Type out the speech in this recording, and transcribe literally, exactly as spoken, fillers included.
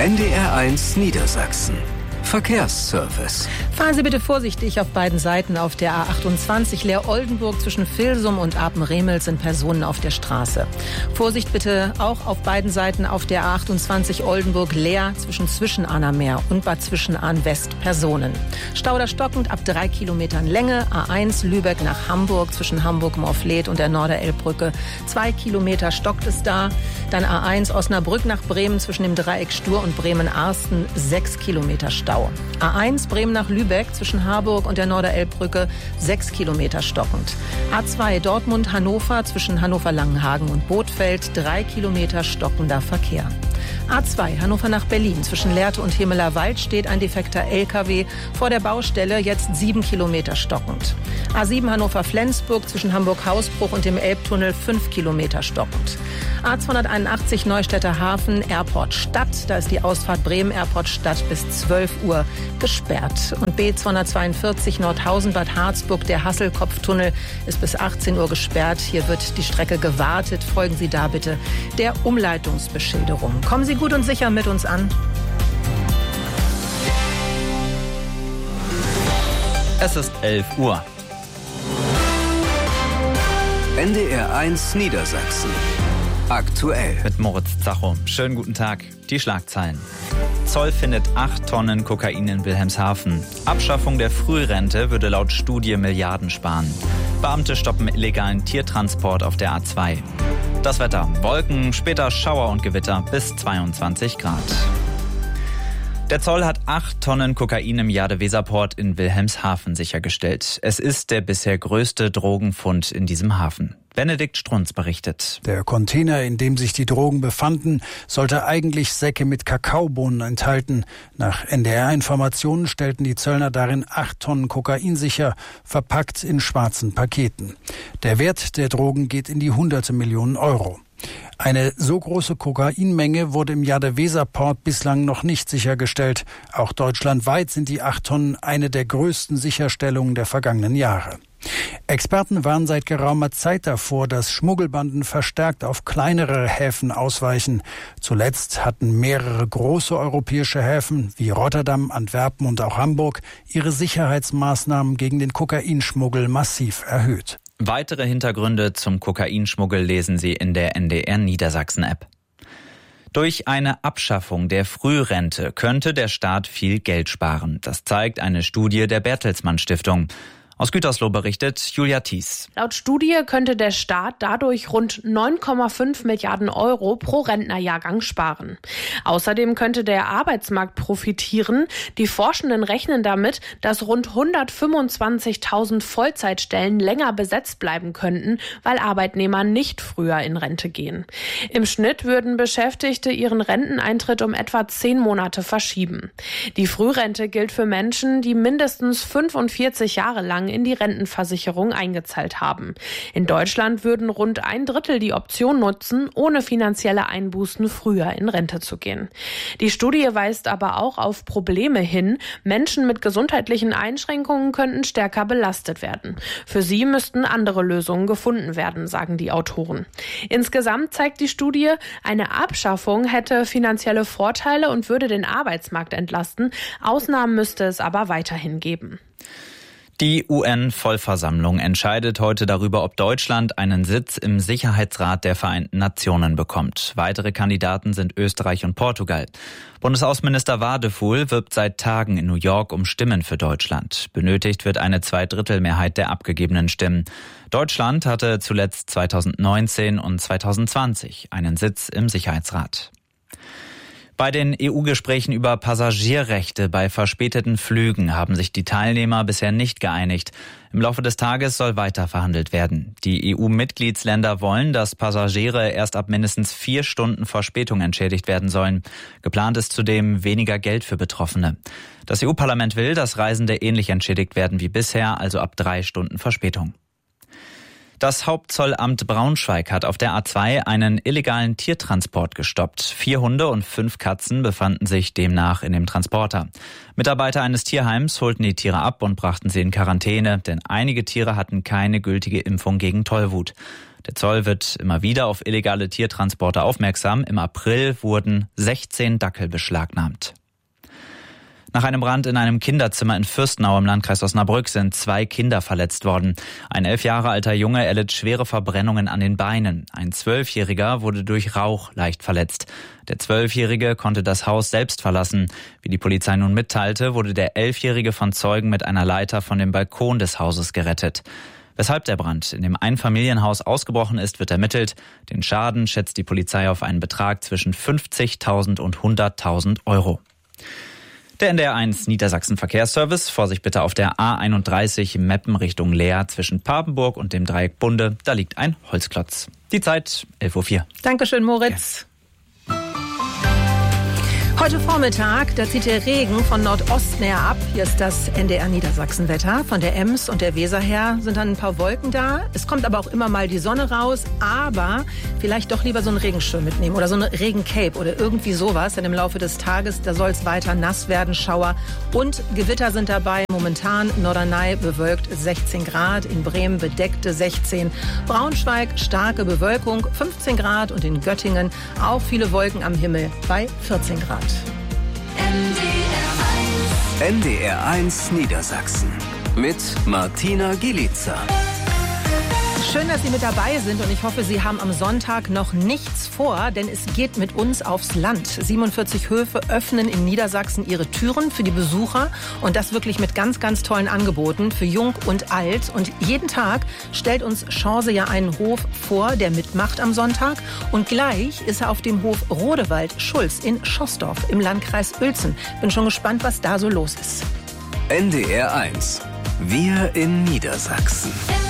N D R eins Niedersachsen. Verkehrsservice. Fahren Sie bitte vorsichtig auf beiden Seiten auf der A achtundzwanzig. Leer-Oldenburg zwischen Vilsum und Apen-Remelt sind Personen auf der Straße. Vorsicht bitte auch auf beiden Seiten auf der A achtundzwanzig Oldenburg-Leer zwischen Zwischenahnermeer und Bad Zwischenahn-West Personen. Stau da stockend ab drei Kilometern Länge. A eins Lübeck nach Hamburg zwischen Hamburg-Morfleet und der Norderelbbrücke. Zwei Kilometer stockt es da. Dann A eins Osnabrück nach Bremen zwischen dem Dreieck Stur und Bremen-Arsten. Sechs Kilometer Stau. A eins Bremen nach Lübeck zwischen Harburg und der Norderelbbrücke sechs Kilometer stockend. A zwei Dortmund-Hannover zwischen Hannover-Langenhagen und Bothfeld drei Kilometer stockender Verkehr. A zwei Hannover nach Berlin zwischen Lehrte und Himmeler Wald steht ein defekter L K W vor der Baustelle, jetzt sieben Kilometer stockend. A sieben Hannover-Flensburg zwischen Hamburg-Hausbruch und dem Elbtunnel fünf Kilometer stockend. A zweihunderteinundachtzig Neustädter Hafen, Airport Stadt, da ist die Ausfahrt Bremen Airport Stadt bis zwölf Uhr gesperrt. Und B zweihundertzweiundvierzig Nordhausen-Bad Harzburg, der Hasselkopftunnel ist bis achtzehn Uhr gesperrt. Hier wird die Strecke gewartet. Folgen Sie da bitte der Umleitungsbeschilderung. Kommen Sie gut und sicher mit uns an. Es ist elf Uhr. N D R eins Niedersachsen. Aktuell. Mit Moritz Zacho. Schönen guten Tag. Die Schlagzeilen. Zoll findet acht Tonnen Kokain in Wilhelmshaven. Abschaffung der Frührente würde laut Studie Milliarden sparen. Beamte stoppen illegalen Tiertransport auf der A zwei. Das Wetter. Wolken, später Schauer und Gewitter bis zweiundzwanzig Grad. Der Zoll hat acht Tonnen Kokain im Jade-Weser-Port in Wilhelmshaven sichergestellt. Es ist der bisher größte Drogenfund in diesem Hafen. Benedikt Strunz berichtet. Der Container, in dem sich die Drogen befanden, sollte eigentlich Säcke mit Kakaobohnen enthalten. Nach N D R-Informationen stellten die Zöllner darin acht Tonnen Kokain sicher, verpackt in schwarzen Paketen. Der Wert der Drogen geht in die hunderte Millionen Euro. Eine so große Kokainmenge wurde im Jade-Weser-Port bislang noch nicht sichergestellt. Auch deutschlandweit sind die acht Tonnen eine der größten Sicherstellungen der vergangenen Jahre. Experten warnen seit geraumer Zeit davor, dass Schmuggelbanden verstärkt auf kleinere Häfen ausweichen. Zuletzt hatten mehrere große europäische Häfen wie Rotterdam, Antwerpen und auch Hamburg ihre Sicherheitsmaßnahmen gegen den Kokainschmuggel massiv erhöht. Weitere Hintergründe zum Kokainschmuggel lesen Sie in der N D R Niedersachsen-App. Durch eine Abschaffung der Frührente könnte der Staat viel Geld sparen. Das zeigt eine Studie der Bertelsmann Stiftung. Aus Gütersloh berichtet Julia Thies. Laut Studie könnte der Staat dadurch rund neun Komma fünf Milliarden Euro pro Rentnerjahrgang sparen. Außerdem könnte der Arbeitsmarkt profitieren. Die Forschenden rechnen damit, dass rund hundertfünfundzwanzigtausend Vollzeitstellen länger besetzt bleiben könnten, weil Arbeitnehmer nicht früher in Rente gehen. Im Schnitt würden Beschäftigte ihren Renteneintritt um etwa zehn Monate verschieben. Die Frührente gilt für Menschen, die mindestens fünfundvierzig Jahre lang in die Rentenversicherung eingezahlt haben. In Deutschland würden rund ein Drittel die Option nutzen, ohne finanzielle Einbußen früher in Rente zu gehen. Die Studie weist aber auch auf Probleme hin. Menschen mit gesundheitlichen Einschränkungen könnten stärker belastet werden. Für sie müssten andere Lösungen gefunden werden, sagen die Autoren. Insgesamt zeigt die Studie, eine Abschaffung hätte finanzielle Vorteile und würde den Arbeitsmarkt entlasten. Ausnahmen müsste es aber weiterhin geben. Die U N-Vollversammlung entscheidet heute darüber, ob Deutschland einen Sitz im Sicherheitsrat der Vereinten Nationen bekommt. Weitere Kandidaten sind Österreich und Portugal. Bundesaußenminister Wadefuhl wirbt seit Tagen in New York um Stimmen für Deutschland. Benötigt wird eine Zweidrittelmehrheit der abgegebenen Stimmen. Deutschland hatte zuletzt zweitausendneunzehn und zweitausendzwanzig einen Sitz im Sicherheitsrat. Bei den E U-Gesprächen über Passagierrechte bei verspäteten Flügen haben sich die Teilnehmer bisher nicht geeinigt. Im Laufe des Tages soll weiter verhandelt werden. Die E U-Mitgliedsländer wollen, dass Passagiere erst ab mindestens vier Stunden Verspätung entschädigt werden sollen. Geplant ist zudem weniger Geld für Betroffene. Das E U-Parlament will, dass Reisende ähnlich entschädigt werden wie bisher, also ab drei Stunden Verspätung. Das Hauptzollamt Braunschweig hat auf der A zwei einen illegalen Tiertransport gestoppt. Vier Hunde und fünf Katzen befanden sich demnach in dem Transporter. Mitarbeiter eines Tierheims holten die Tiere ab und brachten sie in Quarantäne, denn einige Tiere hatten keine gültige Impfung gegen Tollwut. Der Zoll wird immer wieder auf illegale Tiertransporte aufmerksam. Im April wurden sechzehn Dackel beschlagnahmt. Nach einem Brand in einem Kinderzimmer in Fürstenau im Landkreis Osnabrück sind zwei Kinder verletzt worden. Ein elf Jahre alter Junge erlitt schwere Verbrennungen an den Beinen. Ein Zwölfjähriger wurde durch Rauch leicht verletzt. Der Zwölfjährige konnte das Haus selbst verlassen. Wie die Polizei nun mitteilte, wurde der Elfjährige von Zeugen mit einer Leiter von dem Balkon des Hauses gerettet. Weshalb der Brand in dem Einfamilienhaus ausgebrochen ist, wird ermittelt. Den Schaden schätzt die Polizei auf einen Betrag zwischen fünfzigtausend und hunderttausend Euro. Der N D R eins Niedersachsen Verkehrsservice. Vorsicht bitte auf der A einunddreißig Meppen Richtung Leer zwischen Papenburg und dem Dreieck Bunde. Da liegt ein Holzklotz. Die Zeit elf Uhr vier. Dankeschön, Moritz. Ja. Heute Vormittag, da zieht der Regen von Nordosten her ab. Hier ist das N D R Niedersachsen-Wetter. Von der Ems und der Weser her sind dann ein paar Wolken da. Es kommt aber auch immer mal die Sonne raus. Aber vielleicht doch lieber so einen Regenschirm mitnehmen oder so eine Regencape oder irgendwie sowas. Denn im Laufe des Tages, da soll es weiter nass werden, Schauer und Gewitter sind dabei. Momentan Norderney bewölkt sechzehn Grad, in Bremen bedeckte sechzehn. Braunschweig starke Bewölkung fünfzehn Grad und in Göttingen auch viele Wolken am Himmel bei vierzehn Grad. N D R eins Niedersachsen mit Martina Gielica. Schön, dass Sie mit dabei sind und ich hoffe, Sie haben am Sonntag noch nichts vor, denn es geht mit uns aufs Land. siebenundvierzig Höfe öffnen in Niedersachsen ihre Türen für die Besucher und das wirklich mit ganz, ganz tollen Angeboten für Jung und Alt. Und jeden Tag stellt uns Chance ja einen Hof vor, der mitmacht am Sonntag. Und gleich ist er auf dem Hof Rodewald-Schulz in Schoßdorf im Landkreis Uelzen. Bin schon gespannt, was da so los ist. N D R eins. Wir in Niedersachsen.